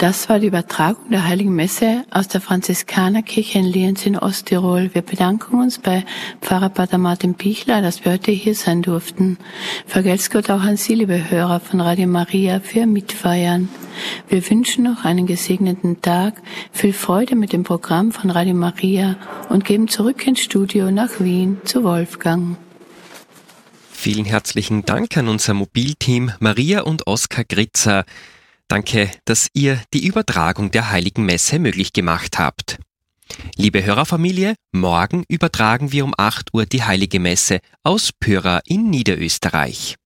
Das war die Übertragung der Heiligen Messe aus der Franziskanerkirche in Lienz in Osttirol. Wir bedanken uns bei Pfarrer Pater Martin Pichler, dass wir heute hier sein durften. Vergelt's Gott auch an Sie, liebe Hörer von Radio Maria, für Mitfeiern. Wir wünschen noch einen gesegneten Tag, viel Freude mit dem Programm von Radio Maria und geben zurück ins Studio nach Wien zu Wolfgang. Vielen herzlichen Dank an unser Mobilteam Maria und Oskar Gritzer. Danke, dass ihr die Übertragung der Heiligen Messe möglich gemacht habt. Liebe Hörerfamilie, morgen übertragen wir um 8 Uhr die Heilige Messe aus Pyhra in Niederösterreich.